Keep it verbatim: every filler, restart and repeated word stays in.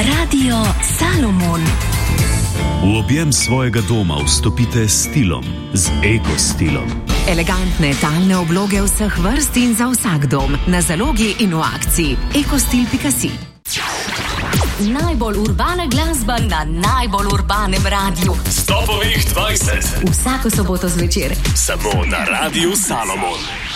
Radio Salomon. V objem svojega doma vstopite s stilom, z eko-stilom. Elegantne talne obloge vseh vrst in za vsak dom. Na zalogi in v akciji. ekostil pika si. Najbolj urbana glasba na najbolj urbanem radiju. Stopovih dvajset. Vsako soboto zvečer. Samo na Radiu Salomon.